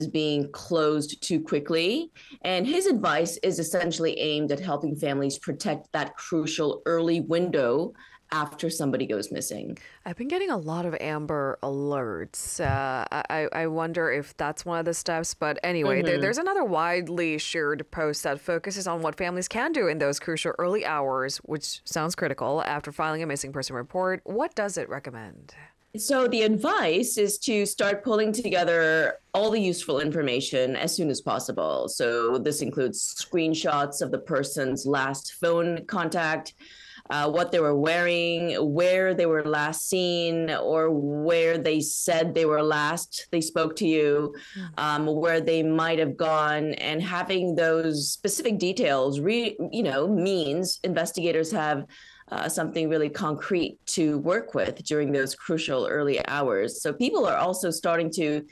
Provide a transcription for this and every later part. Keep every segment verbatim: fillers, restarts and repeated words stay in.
being closed too quickly. And his advice is essentially aimed at helping families protect that crucial early window after somebody goes missing. I've been getting a lot of Amber alerts. Uh, I, I wonder if that's one of the steps. But anyway, there, Mm-hmm. there's another widely shared post that focuses on what families can do in those crucial early hours, which sounds critical, after filing a missing person report. What does it recommend? So the advice is to start pulling together all the useful information as soon as possible. So this includes screenshots of the person's last phone contact, uh, what they were wearing, where they were last seen, or where they said they were last they spoke to you, um, where they might have gone, and having those specific details, re- you know, means investigators have uh, something really concrete to work with during those crucial early hours. So people are also starting to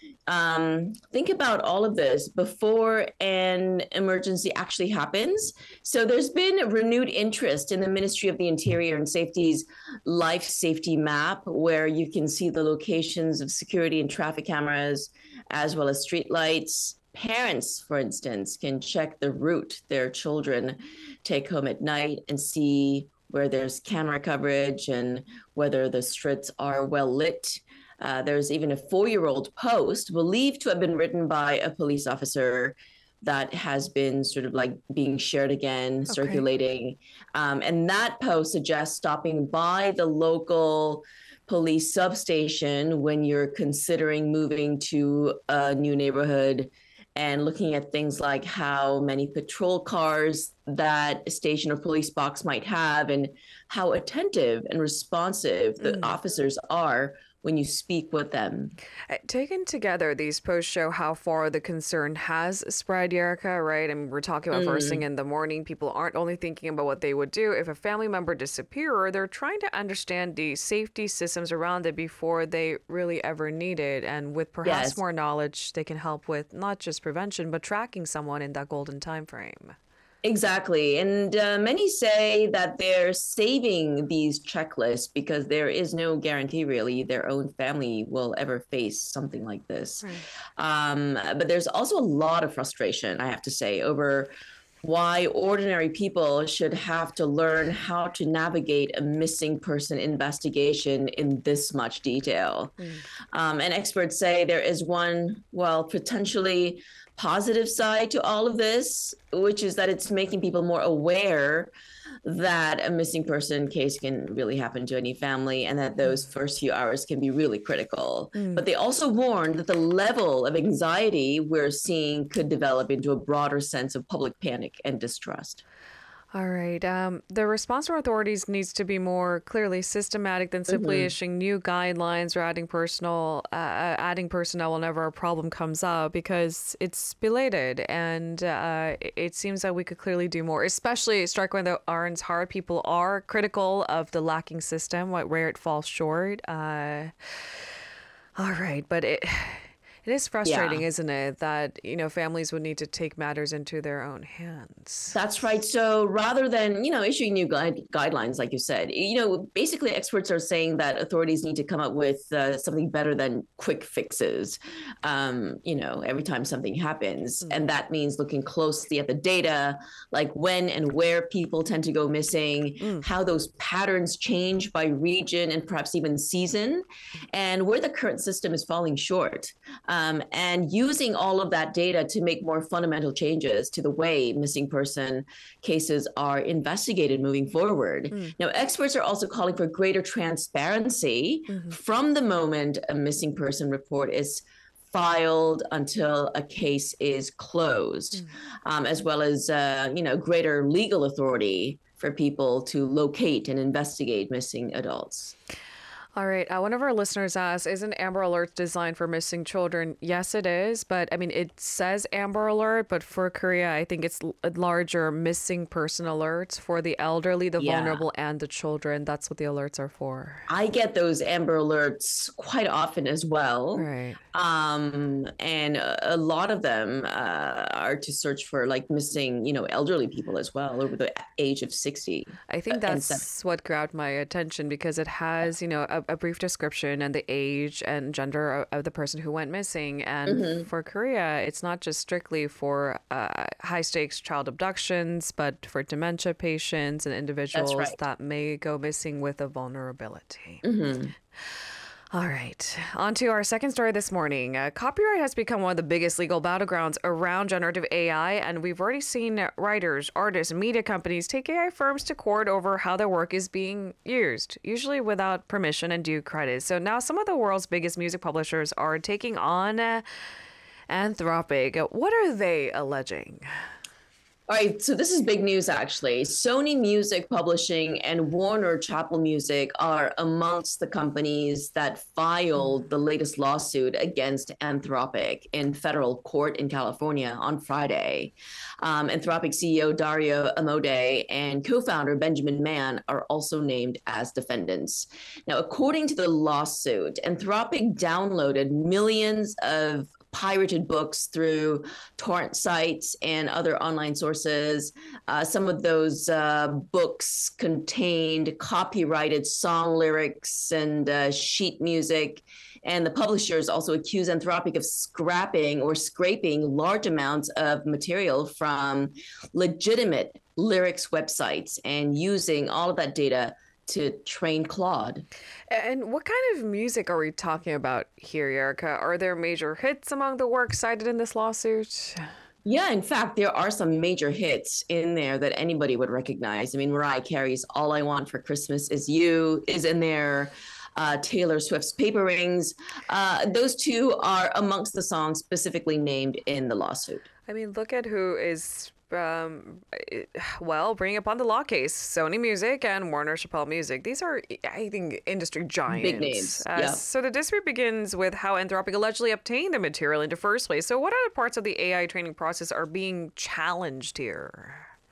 um, think about all of this before an emergency actually happens. So there's been renewed interest in the Ministry of the Interior and Safety's life safety map, where you can see the locations of security and traffic cameras, as well as street lights. Parents, for instance, can check the route their children take home at night and see where there's camera coverage and whether the streets are well lit. Uh, there's even a four-year-old post believed to have been written by a police officer that has been sort of like being shared again, Okay. circulating. Um, and that post suggests stopping by the local police substation when you're considering moving to a new neighborhood, and looking at things like how many patrol cars that station or police box might have, and how attentive and responsive the Mm. officers are when you speak with them. Uh, Taken together, these posts show how far the concern has spread, Yerika, right? And we're talking about first thing Mm, in the morning. People aren't only thinking about what they would do if a family member disappeared, they're trying to understand the safety systems around it before they really ever need it. And with perhaps yes. more knowledge, they can help with not just prevention, but tracking someone in that golden time frame. Exactly. And uh, many say that they're saving these checklists because there is no guarantee, really, their own family will ever face something like this. Right. Um, but there's also a lot of frustration, I have to say, over why ordinary people should have to learn how to navigate a missing person investigation in this much detail. Mm. Um, and experts say there is one, well, potentially positive side to all of this, which is that it's making people more aware that a missing person case can really happen to any family, and that those first few hours can be really critical. Mm. But they also warned that the level of anxiety we're seeing could develop into a broader sense of public panic and distrust. All right. Um, the response from authorities needs to be more clearly systematic than simply Mm-hmm. issuing new guidelines or adding personal, uh, uh, adding personnel whenever a problem comes up, because it's belated, and uh, it it seems that we could clearly do more. Especially strike when the iron's hard. People are critical of the lacking system, what where it falls short. Uh, all right, but it. It is Yeah. frustrating, isn't it, that, you know, families would need to take matters into their own hands. That's right. So rather than, you know, issuing new guide, guidelines, like you said, you know, basically experts are saying that authorities need to come up with uh, something better than quick fixes, um, you know, every time something happens. Mm. And that means looking closely at the data, like when and where people tend to go missing, Mm. how those patterns change by region and perhaps even season, and where the current system is falling short. Um, and using all of that data to make more fundamental changes to the way missing person cases are investigated moving forward. Mm. Now, experts are also calling for greater transparency Mhm. from the moment a missing person report is filed until a case is closed, Mm. um, as well as uh, you know, greater legal authority for people to locate and investigate missing adults. All right. Uh, one of our listeners asked, isn't Amber Alert designed for missing children? Yes, it is. But I mean, it says Amber Alert, but for Korea, I think it's l- larger missing person alerts for the elderly, the Yeah. vulnerable, and the children. That's what the alerts are for. I get those Amber Alerts quite often as well. Right. Um, and a a lot of them uh, are to search for like missing, you know, elderly people as well over the age of sixty I uh, think and seventy. that's what grabbed my attention because it has, you know, a, a brief description and the age and gender of, of the person who went missing. And Mm-hmm. for Korea, it's not just strictly for uh, high stakes child abductions, but for dementia patients and individuals right. that may go missing with a vulnerability. Mm-hmm. All right, on to our second story this morning. Uh, copyright has become one of the biggest legal battlegrounds around generative A I, and we've already seen writers, artists, and media companies take A I firms to court over how their work is being used, usually without permission and due credit. So now some of the world's biggest music publishers are taking on uh, Anthropic. What are they alleging? All right, so this is big news actually. Sony Music Publishing and Warner Chappell Music are amongst the companies that filed the latest lawsuit against Anthropic in federal court in California on Friday. Um, Anthropic C E O Dario Amodei and co-founder Benjamin Mann are also named as defendants. Now, according to the lawsuit, Anthropic downloaded millions of pirated books through torrent sites and other online sources. Uh, some of those uh, books contained copyrighted song lyrics and uh, sheet music. And the publishers also accuse Anthropic of scrapping or scraping large amounts of material from legitimate lyrics websites and using all of that data to train Claude. And what kind of music are we talking about here, Erica? Are there major hits among the works cited in this lawsuit? Yeah, in fact, there are some major hits in there that anybody would recognize. I mean, Mariah Carey's All I Want for Christmas Is You is in there. Uh, Taylor Swift's Paper Rings. Uh, those two are amongst the songs specifically named in the lawsuit. I mean, look at who is, um, well, bringing upon the law case. Sony Music and Warner Chappell Music. These are, I think, industry giants. Big names, Uh, yeah. So the dispute begins with how Anthropic allegedly obtained the material in the first place. So what other parts of the A I training process are being challenged here?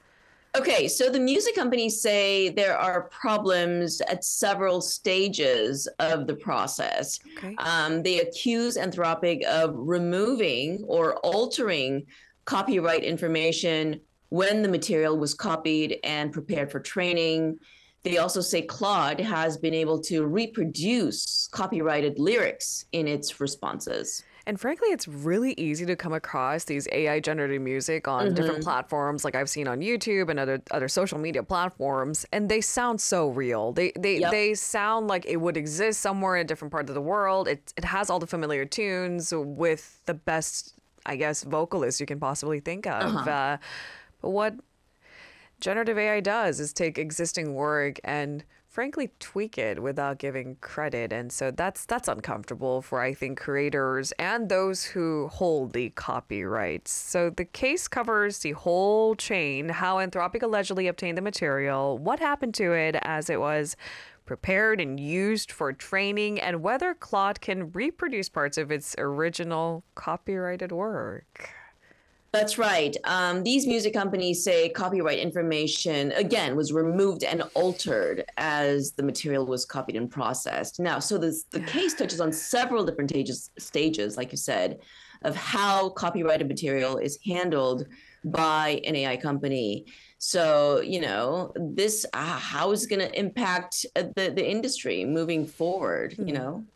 Okay, so the music companies say there are problems at several stages of the process. Okay. Um, they accuse Anthropic of removing or altering copyright information when the material was copied and prepared for training. They also say Claude has been able to reproduce copyrighted lyrics in its responses. And frankly, it's really easy to come across these A I generated music on Mm-hmm. different platforms, like I've seen on YouTube and other other social media platforms, and they sound so real. They they Yep. they sound like it would exist somewhere in a different part of the world. It it has all the familiar tunes with the best, I guess, vocalists you can possibly think of. Uh-huh. Uh, but what generative A I does is take existing work and frankly tweak it without giving credit, and so that's that's uncomfortable for, I think, creators and those who hold the copyrights. So the case covers the whole chain: how Anthropic allegedly obtained the material, what happened to it as it was prepared and used for training, and whether Claude can reproduce parts of its original copyrighted work. That's right. Um, these music companies say copyright information, again, was removed and altered as the material was copied and processed. Now, so this, the case touches on several different stages, stages, like you said, of how copyrighted material is handled by an A I company. So, you know, this, uh, how is it going to impact uh, the, the industry moving forward, you know?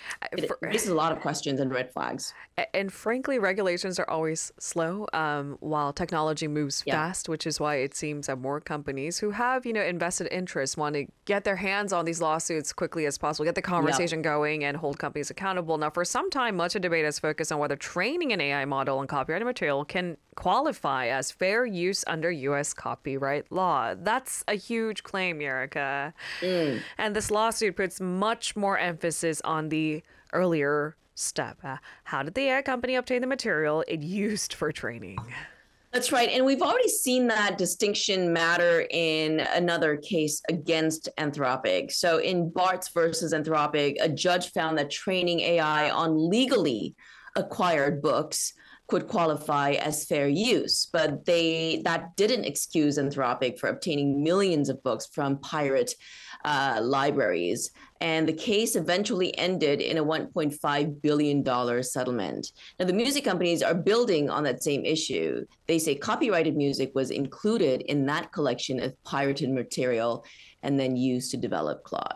It For- raises a lot of questions and red flags. A- And frankly, regulations are always slow, um, while technology moves Yeah. fast, which is why it seems that more companies who have, you know, invested interest want to get their hands on these lawsuits quickly as possible, get the conversation going, and hold companies accountable. Now, for some time, much of debate has focused on whether training an A I model on copyrighted material can qualify as fair use under U S copyright law. That's a huge claim, Erica. Mm. And this lawsuit puts much more emphasis on the earlier step. Uh, how did the A I company obtain the material it used for training? That's right. And we've already seen that distinction matter in another case against Anthropic. So in Bartz versus Anthropic, a judge found that training A I on legally acquired books could qualify as fair use, but they that didn't excuse Anthropic for obtaining millions of books from pirate uh, libraries. And the case eventually ended in a one point five billion dollars settlement. Now, the music companies are building on that same issue. They say copyrighted music was included in that collection of pirated material and then used to develop Claude.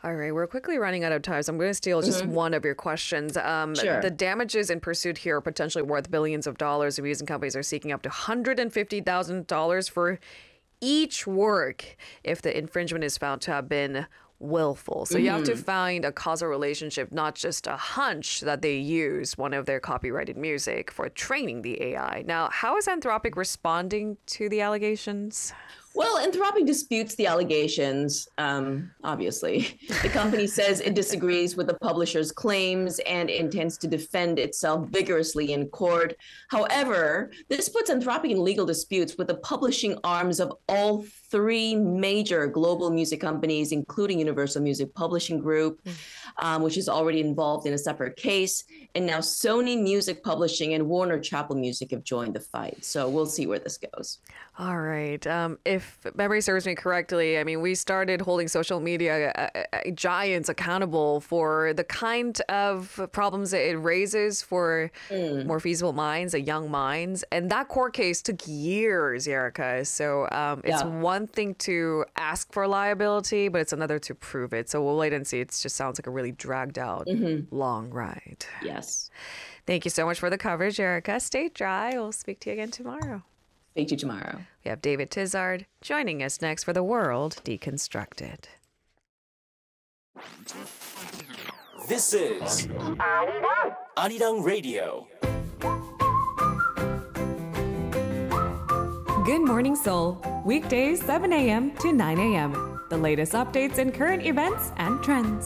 All right, we're quickly running out of time, so I'm going to steal just Mm-hmm. one of your questions. Um, Sure. The damages in pursuit here are potentially worth billions of dollars. The music companies are seeking up to one hundred fifty thousand dollars for each work if the infringement is found to have been willful. So you have to find a causal relationship, not just a hunch that they used one of their copyrighted music for training the A I. Now, how is Anthropic responding to the allegations? Well, Anthropic disputes the allegations, um, obviously. The company says it disagrees with the publisher's claims and intends to defend itself vigorously in court. However, this puts Anthropic in legal disputes with the publishing arms of all three major global music companies, including Universal Music Publishing Group, um, which is already involved in a separate case. And now Sony Music Publishing and Warner Chappell Music have joined the fight. So we'll see where this goes. All right. Um, if memory serves me correctly, I mean, we started holding social media uh, uh, giants accountable for the kind of problems that it raises for Mm. more feasible minds, uh, young minds. And that court case took years, Erica. So um, it's Yeah. one thing to ask for liability, but it's another to prove it. So we'll wait and see. It just sounds like a really dragged out, Mm-hmm. long ride. Yes. Thank you so much for the coverage, Erica. Stay dry. We'll speak to you again tomorrow. Speak to you tomorrow. We have David Tizard joining us next for The World Deconstructed. This is Arirang Radio. Good Morning Seoul, weekdays seven a.m. to nine a.m. The latest updates and current events and trends.